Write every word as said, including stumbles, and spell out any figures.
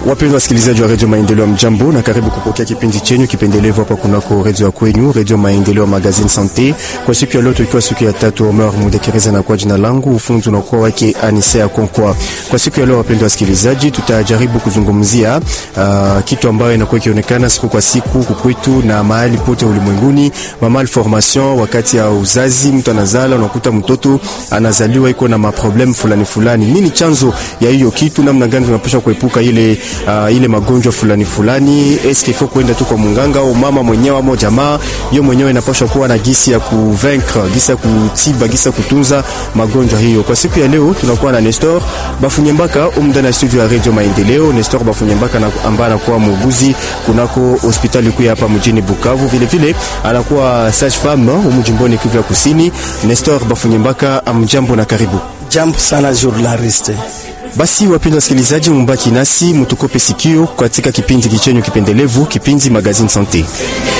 Wapendwa wasikilizaji wa Radio Maendeleo, mjambo na karibu kupokea kipindi chenyu kipendelevu hapa kunako Radio ya kwenyu, Radio Maendeleo Magazine Santé. Kwa siku ya leo tukiwa siku ya tatu, Omar Mudekereza na kwa jina langu ufunzi unakuwa wake Anisea Konkwa. Kwa siku ya leo wapendwa wasikilizaji, tutajaribu kuzungumzia uh, kitu ambayo inakuwa ikionekana siku kwa siku kukwetu na mahali pote ulimwenguni, malformation wakati ya uzazi. Mtu anazala unakuta mtoto anazaliwa iko na maproblem fulani fulani. Nini chanzo ya hiyo kitu? Namna gani tunapaswa kuepuka ile uh, ile magonjwa fulani fulani? Eske ifo kwenda tu kwa munganga au mama mwenyewe au jamaa yeye mwenyewe inapaswa kuwa na gisi ya kuvaincre, gisi ya kutiba, gisi ya kutunza magonjwa hiyo? Kwa siku ya leo tunakuwa na Nestor Bafunyembaka umda na studio ya Radio Maendeleo. Nestor Bafunyembaka na ambaye anakuwa muuguzi kunako hospitali kuu hapa mjini Bukavu, vile vile anakuwa sage femme umujimboni Kivu ya Kusini. Nestor Bafunyembaka, amjambo na karibu. Jambo sana journaliste. Basi wapendwa wasikilizaji, mbaki nasi mtukope sikio katika kipindi kichenyu kipendelevu, kipindi Magazine Santé.